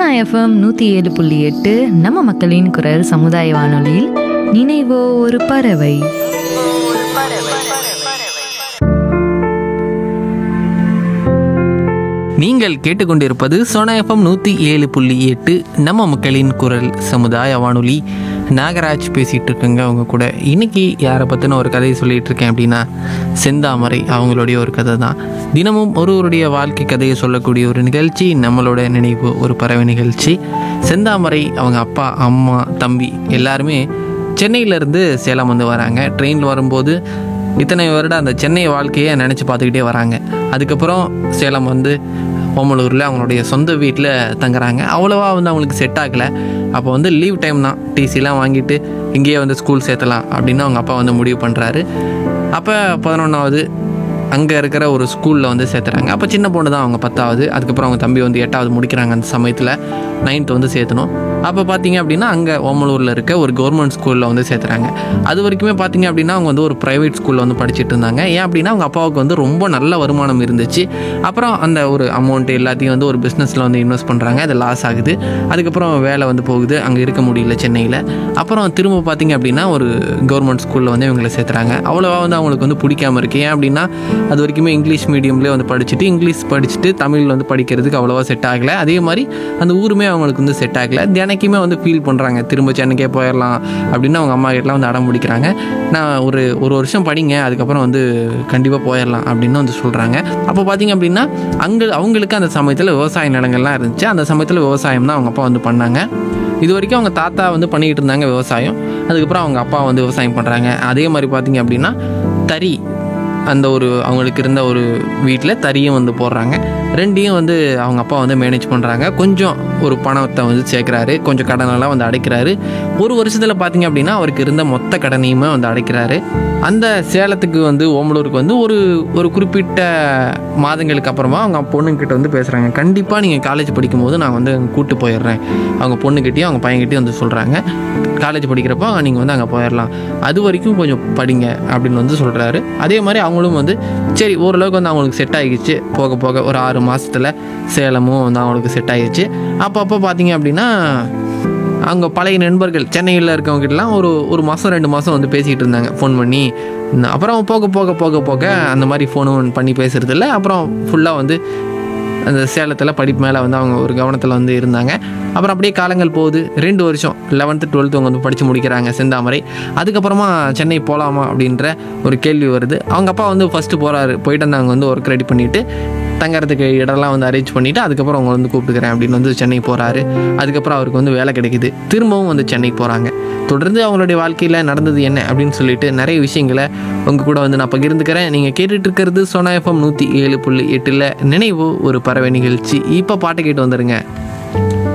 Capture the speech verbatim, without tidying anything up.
FM நூற்றி ஏழு புள்ளி எட்டு நம்ம மக்களின் குரல் சமுதாய வானொலியில் நினைவோ ஒரு பறவை. நீங்கள் கேட்டுக்கொண்டிருப்பது சோனா எஃப்எம் நூற்றி ஏழு புள்ளி எட்டு நம்ம மக்களின் குரல் சமுதாய வானொலி. நாகராஜ் பேசிகிட்டு இருக்கேங்க அவங்க கூட. இன்றைக்கி யாரை பற்றின ஒரு கதையை சொல்லிகிட்டு இருக்கேன் அப்படின்னா, செந்தாமரை அவங்களுடைய ஒரு கதை தான். தினமும் ஒருவருடைய வாழ்க்கை கதையை சொல்லக்கூடிய ஒரு நிகழ்ச்சி நம்மளோட நினைவு ஒரு பறவை நிகழ்ச்சி. செந்தாமரை அவங்க அப்பா, அம்மா, தம்பி எல்லாருமே சென்னையிலேருந்து சேலம் வந்து வராங்க. ட்ரெயினில் வரும்போது இத்தனை வருடம் அந்த சென்னை வாழ்க்கையை நினச்சி பார்த்துக்கிட்டே வராங்க. அதுக்கப்புறம் சேலம் வந்து ஓமலூரில் அவங்களுடைய சொந்த வீட்டில் தங்குறாங்க. அவ்வளோவா வந்து அவங்களுக்கு செட் ஆகலை. அப்போ வந்து லீவ் டைம் தான், டிசிலாம் வாங்கிட்டு இங்கேயே வந்து ஸ்கூல் சேர்த்தலாம் அப்படின்னு அவங்க அப்பா வந்து முடிவு பண்ணுறாரு. அப்போ பதினொன்றாவது அங்கே இருக்கிற ஒரு ஸ்கூலில் வந்து சேர்த்துறாங்க. அப்போ சின்ன பொண்ணு தான், அவங்க பத்தாவது. அதுக்கப்புறம் அவங்க தம்பி வந்து எட்டாவது முடிக்கிறாங்க. அந்த சமயத்தில் நைன்த்து வந்து சேர்த்தணும். அப்போ பார்த்தீங்க அப்படின்னா அங்கே ஓமலூரில் இருக்க ஒரு கவர்மெண்ட் ஸ்கூலில் வந்து சேர்த்துறாங்க. அது வரைக்குமே பார்த்தீங்க அப்படின்னா அவங்க வந்து ஒரு ப்ரைவேட் ஸ்கூலில் வந்து படிச்சுட்டு இருந்தாங்க. ஏன் அப்படின்னா அவங்க அப்பாவுக்கு வந்து ரொம்ப நல்ல வருமானம் இருந்துச்சு. அப்புறம் அந்த ஒரு அமௌண்ட் எல்லாத்தையும் வந்து ஒரு பிஸ்னஸில் வந்து இன்வெஸ்ட் பண்ணுறாங்க. அது லாஸ் ஆகுது. அதுக்கப்புறம் வேலை வந்து போகுது, அங்கே இருக்க முடியல சென்னையில். அப்புறம் திரும்ப பார்த்தீங்க அப்படின்னா ஒரு கவர்மெண்ட் ஸ்கூலில் வந்து இவங்களை சேர்த்துறாங்க. அவ்வளோவா வந்து அவங்களுக்கு வந்து பிடிக்காம இருக்குது. ஏன் அப்படின்னா அது வரைக்குமே இங்கிலீஷ் மீடியம்லேயே வந்து படிச்சுட்டு இங்கிலீஷ் படிச்சுட்டு தமிழ் வந்து படிக்கிறதுக்கு அவ்வளோவா செட் ஆகலை. அதே மாதிரி அந்த ஊருமே அவங்களுக்கு வந்து செட் ஆகலை. தினைக்குமே வந்து ஃபீல் பண்ணுறாங்க, திரும்ப சென்னைக்கே போயிடலாம் அப்படின்னு அவங்க அம்மா கிட்டலாம் வந்து அடம் பிடிக்கிறாங்க. நான் ஒரு ஒரு வருஷம் படிங்க, அதுக்கப்புறம் வந்து கண்டிப்பாக போயிடலாம் அப்படின்னு வந்து சொல்கிறாங்க. அப்போ பார்த்தீங்க அப்படின்னா அங்கே அவங்களுக்கு அந்த சமயத்தில் விவசாய நிலங்கள்லாம் இருந்துச்சு. அந்த சமயத்தில் விவசாயம் தான் அவங்க அப்பா வந்து பண்ணாங்க. இது வரைக்கும் அவங்க தாத்தா வந்து பண்ணிக்கிட்டு இருந்தாங்க விவசாயம். அதுக்கப்புறம் அவங்க அப்பா வந்து விவசாயம் பண்ணுறாங்க. அதே மாதிரி பார்த்தீங்க அப்படின்னா தறி, அந்த ஒரு அவங்களுக்கு இருந்த ஒரு வீட்டில் தறியும் வந்து போடுறாங்க. ரெண்டையும் வந்து அவங்க அப்பா வந்து மேனேஜ் பண்ணுறாங்க. கொஞ்சம் ஒரு பணத்தை வந்து சேர்க்குறாரு, கொஞ்சம் கடனெல்லாம் வந்து அடைக்கிறாரு. ஒரு வருஷத்தில் பார்த்தீங்க அப்படின்னா அவருக்கு இருந்த மொத்த கடனையுமே வந்து அடைக்கிறாரு. அந்த சேலத்துக்கு வந்து ஓமலூருக்கு வந்து ஒரு ஒரு குறிப்பிட்ட மாதங்களுக்கு அப்புறமா அவங்க பொண்ணுக்கிட்ட வந்து பேசுகிறாங்க. கண்டிப்பாக நீங்கள் காலேஜ் படிக்கும்போது நான் வந்து அங்கே கூப்பிட்டு போயிடுறேன். அவங்க பொண்ணுக்கிட்டேயும் அவங்க பையன்கிட்டையும் வந்து சொல்கிறாங்க, காலேஜ் படிக்கிறப்போ நீங்கள் வந்து அங்கே போயிடலாம், அது வரைக்கும் கொஞ்சம் படிங்க அப்படின்னு வந்து சொல்கிறாரு. அதே மாதிரி அவங்களும் வந்து சரி ஓரளவுக்கு வந்து அவங்களுக்கு செட் ஆகிடுச்சு. போக போக ஒரு ஆறு மாதத்தில் சேலமும் வந்து அவங்களுக்கு செட் ஆகிடுச்சு. அப்பப்போ பார்த்தீங்க அப்படின்னா அவங்க பழைய நண்பர்கள் சென்னையில் இருக்கவங்ககிட்டலாம் ஒரு ஒரு மாதம் ரெண்டு மாதம் வந்து பேசிக்கிட்டு இருந்தாங்க ஃபோன் பண்ணி. அப்புறம் போக போக போக போக அந்த மாதிரி ஃபோனும் பண்ணி பேசுகிறதில்ல. அப்புறம் ஃபுல்லாக வந்து அந்த சேலத்தில் படிப்பு மேலே வந்து அவங்க ஒரு கவனத்தில் வந்து இருந்தாங்க. அப்புறம் அப்படியே காலங்கள் போகுது. ரெண்டு வருஷம் லெவன்த்து டுவெல்த்து அவங்க வந்து படித்து முடிக்கிறாங்க செந்தாமரை. அதுக்கப்புறமா சென்னை போகலாமா அப்படின்ற ஒரு கேள்வி வருது. அவங்க அப்பா வந்து ஃபஸ்ட்டு போகிறாரு, போயிட்டு வந்து அங்கே வந்து ஒர்க் ரெடி பண்ணிவிட்டு தங்கறதுக்கு இடம்லாம் வந்து அரேஞ்ச் பண்ணிவிட்டு அதுக்கப்புறம் அவங்க வந்து கூப்பிட்டுக்கிறேன் அப்படின்னு வந்து சென்னை போகிறாரு. அதுக்கப்புறம் அவருக்கு வந்து வேலை கிடைக்குது. திரும்பவும் வந்து சென்னை போகிறாங்க. தொடர்ந்து அவங்களுடைய வாழ்க்கையில் நடந்தது என்ன அப்படின்னு சொல்லிட்டு நிறைய விஷயங்களை உங்கள் கூட வந்து நான் பகிர்ந்துக்கிறேன். நீங்கள் கேட்டுட்டு இருக்கிறது சோனா எஃப்எம் நூற்றி ஏழு புள்ளி எட்டில் நினைவு ஒரு பறவை நிகழ்ச்சி. இப்போ பாட்டு கேட்டு வந்துடுங்க.